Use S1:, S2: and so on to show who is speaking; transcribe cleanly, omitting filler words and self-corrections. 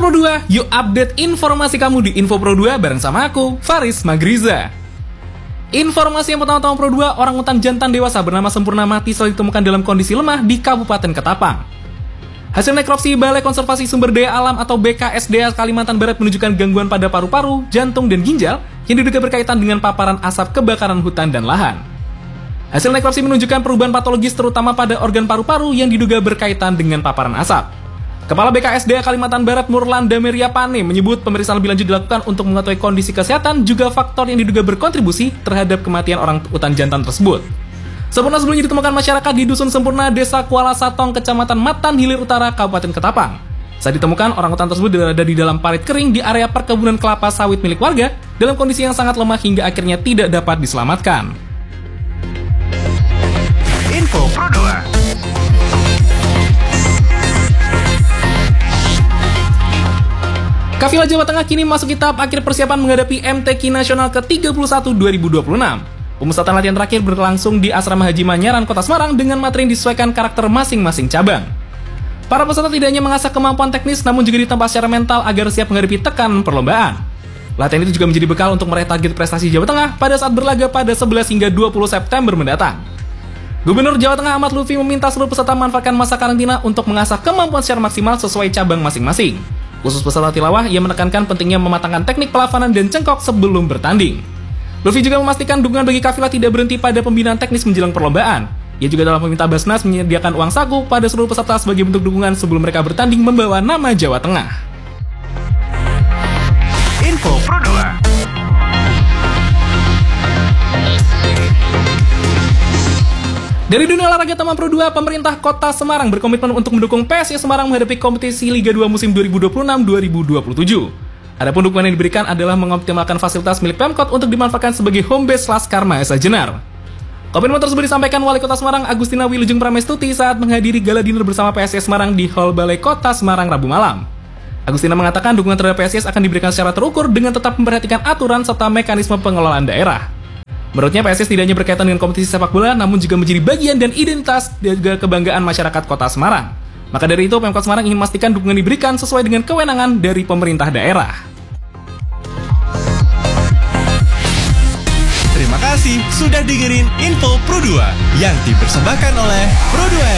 S1: Pro 2, yuk update informasi kamu di Info Pro 2 bareng sama aku, Faris Magriza. Informasi yang pertama-tama Pro 2, orangutan jantan dewasa bernama Sempurna mati setelah ditemukan dalam kondisi lemah di Kabupaten Ketapang. Hasil nekropsi Balai Konservasi Sumber Daya Alam atau BKSDA Kalimantan Barat menunjukkan gangguan pada paru-paru, jantung, dan ginjal yang diduga berkaitan dengan paparan asap kebakaran hutan dan lahan. Hasil nekropsi menunjukkan perubahan patologis terutama pada organ paru-paru yang diduga berkaitan dengan paparan asap. Kepala BKSDA Kalimantan Barat Murlanda Meriapane menyebut pemeriksaan lebih lanjut dilakukan untuk mengetahui kondisi kesehatan juga faktor yang diduga berkontribusi terhadap kematian orang utan jantan tersebut. Sempurna sebelumnya ditemukan masyarakat di Dusun Sempurna, Desa Kuala Satong, Kecamatan Matan Hilir Utara, Kabupaten Ketapang. Saat ditemukan, orang utan tersebut berada di dalam parit kering di area perkebunan kelapa sawit milik warga dalam kondisi yang sangat lemah hingga akhirnya tidak dapat diselamatkan.
S2: Info Pro 2.
S1: Kafilah Jawa Tengah kini memasuki tahap akhir persiapan menghadapi MTQ Nasional ke-31 2026. Pemusatan latihan terakhir berlangsung di Asrama Haji Manyaran, Kota Semarang dengan materi yang disesuaikan karakter masing-masing cabang. Para peserta tidak hanya mengasah kemampuan teknis, namun juga ditempa secara mental agar siap menghadapi tekanan perlombaan. Latihan itu juga menjadi bekal untuk meraih target prestasi Jawa Tengah pada saat berlaga pada 11 hingga 20 September mendatang. Gubernur Jawa Tengah Ahmad Lutfi meminta seluruh peserta memanfaatkan masa karantina untuk mengasah kemampuan secara maksimal sesuai cabang masing-masing. Khusus peserta tilawah, ia menekankan pentingnya mematangkan teknik pelafanan dan cengkok sebelum bertanding. Lutfi juga memastikan dukungan bagi kafilah tidak berhenti pada pembinaan teknis menjelang perlombaan. Ia juga telah meminta Basnas menyediakan uang saku pada seluruh peserta sebagai bentuk dukungan sebelum mereka bertanding membawa nama Jawa Tengah.
S2: Info Pro 2.
S1: Dari dunia olahraga Taman Pro 2, pemerintah Kota Semarang berkomitmen untuk mendukung PSIS Semarang menghadapi kompetisi Liga 2 musim 2026-2027. Adapun dukungan yang diberikan adalah mengoptimalkan fasilitas milik Pemkot untuk dimanfaatkan sebagai home base Laskar Mahesa Jenar. Komitmen tersebut disampaikan Wali Kota Semarang Agustina Wilujeng Pramestuti saat menghadiri gala dinner bersama PSIS Semarang di Hall Balai Kota Semarang Rabu malam. Agustina mengatakan dukungan terhadap PSIS akan diberikan secara terukur dengan tetap memperhatikan aturan serta mekanisme pengelolaan daerah. Menurutnya PSIS tidak hanya berkaitan dengan kompetisi sepak bola, namun juga menjadi bagian dan identitas dan juga kebanggaan masyarakat Kota Semarang. Maka dari itu, Pemkot Semarang ingin memastikan dukungan diberikan sesuai dengan kewenangan dari pemerintah daerah.
S2: Terima kasih sudah dengerin Info Pro 2 yang dipersembahkan oleh Pro 2.